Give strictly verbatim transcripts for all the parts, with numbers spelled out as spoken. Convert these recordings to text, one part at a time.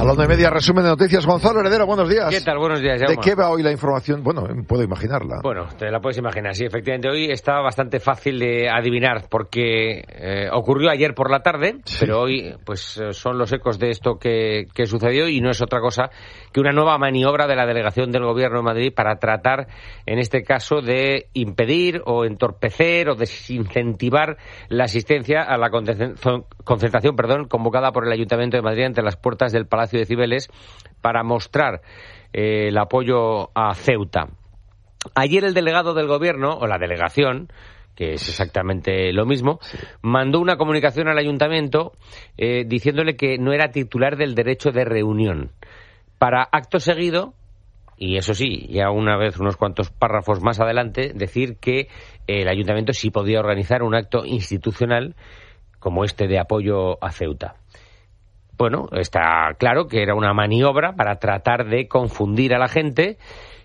la una y media, resumen de noticias. Gonzalo Heredero, buenos días. ¿Qué tal? Buenos días, Jaume. ¿De qué va hoy la información? Bueno, puedo imaginarla. Bueno, te la puedes imaginar, sí, efectivamente. Hoy está bastante fácil de adivinar, porque eh, ocurrió ayer por la tarde, sí. Pero hoy pues son los ecos de esto que, que sucedió, y no es otra cosa que una nueva maniobra de la delegación del Gobierno de Madrid para tratar, en este caso, de impedir o entorpecer o desincentivar la asistencia a la concentración perdón, convocada por el Ayuntamiento de Madrid ante las puertas del Palacio de Cibeles para mostrar eh, el apoyo a Ceuta. Ayer el delegado del Gobierno, o la delegación, que es exactamente lo mismo, sí. mandó una comunicación al Ayuntamiento eh, diciéndole que no era titular del derecho de reunión. Para acto seguido, y eso sí, ya una vez, unos cuantos párrafos más adelante, decir que el Ayuntamiento sí podía organizar un acto institucional como este de apoyo a Ceuta. Bueno, está claro que era una maniobra para tratar de confundir a la gente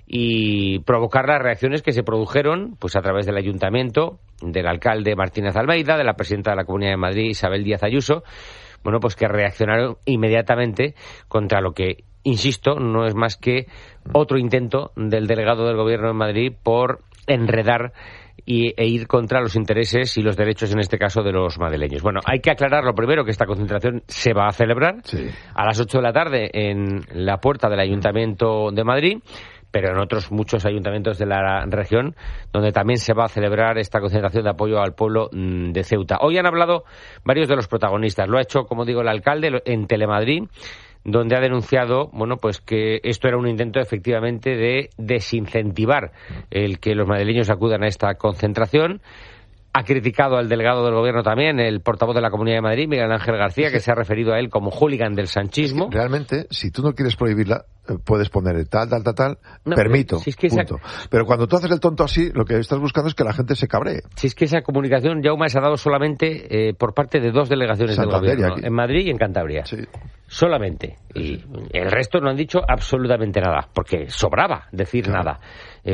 y provocar las reacciones que se produjeron pues a través del Ayuntamiento, del alcalde Martínez Almeida, de la presidenta de la Comunidad de Madrid, Isabel Díaz Ayuso, bueno, pues que reaccionaron inmediatamente contra lo que, insisto, no es más que otro intento del delegado del Gobierno de Madrid por enredar y, e ir contra los intereses y los derechos, en este caso, de los madrileños. Bueno, hay que aclarar lo primero, que esta concentración se va a celebrar sí. a las ocho de la tarde en la puerta del Ayuntamiento de Madrid, pero en otros muchos ayuntamientos de la región, donde también se va a celebrar esta concentración de apoyo al pueblo de Ceuta. Hoy han hablado varios de los protagonistas. Lo ha hecho, como digo, el alcalde en Telemadrid, donde ha denunciado, bueno, pues que esto era un intento efectivamente de desincentivar el que los madrileños acudan a esta concentración. Ha criticado al delegado del Gobierno también, el portavoz de la Comunidad de Madrid, Miguel Ángel García, que se ha referido a él como hooligan del sanchismo. Es que realmente, si tú no quieres prohibirla, puedes poner tal, tal, tal, tal, no, permito, si es que punto. Esa... Pero cuando tú haces el tonto así, lo que estás buscando es que la gente se cabree. Si es que esa comunicación, Jaume, se ha dado solamente eh, por parte de dos delegaciones Santander, del Gobierno, en Madrid y en Cantabria. Sí. Solamente. Y sí. el resto no han dicho absolutamente nada, porque sobraba decir claro. nada.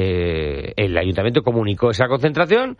Eh, el Ayuntamiento comunicó esa concentración,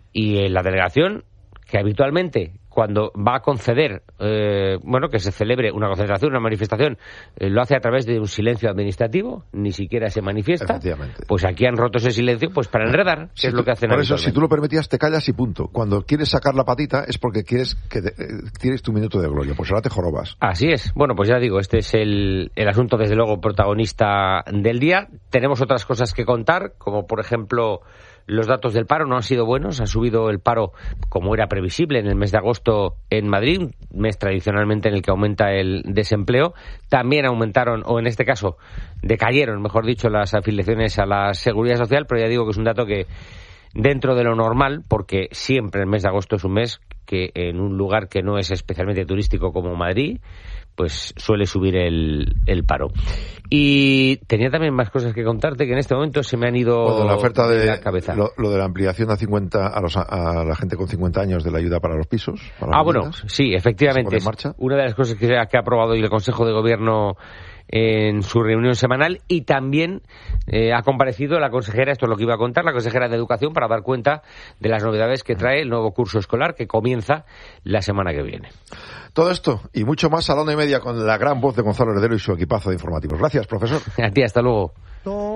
y en la delegación, que habitualmente cuando va a conceder eh, bueno que se celebre una concentración, una manifestación, eh, lo hace a través de un silencio administrativo, ni siquiera se manifiesta, pues aquí han roto ese silencio pues para enredar, que si es tú, lo que hacen por eso, si tú lo permitías, te callas y punto. Cuando quieres sacar la patita es porque quieres que te, eh, tienes tu minuto de gloria, pues ahora te jorobas. Así es. Bueno, pues ya digo, este es el, el asunto, desde luego, protagonista del día. Tenemos otras cosas que contar, como por ejemplo... Los datos del paro no han sido buenos, ha subido el paro como era previsible en el mes de agosto en Madrid, un mes tradicionalmente en el que aumenta el desempleo. También aumentaron, o en este caso decayeron, mejor dicho, las afiliaciones a la Seguridad Social, pero ya digo que es un dato que dentro de lo normal, porque siempre el mes de agosto es un mes que en un lugar que no es especialmente turístico como Madrid, pues suele subir el, el paro. Y tenía también más cosas que contarte que en este momento se me han ido bueno, la oferta de, de la cabeza. Lo, lo de la ampliación a cincuenta a, los, a la gente con cincuenta años de la ayuda para los pisos. Para ah, bueno, sí, efectivamente. Es una de las cosas que, que ha aprobado hoy el Consejo de Gobierno en su reunión semanal, y también eh, ha comparecido la consejera, esto es lo que iba a contar, la consejera de Educación, para dar cuenta de las novedades que trae el nuevo curso escolar que comienza la semana que viene. Todo esto y mucho más a la una y media con la gran voz de Gonzalo Heredero y su equipazo de informativos. Gracias, profesor. A ti, hasta luego.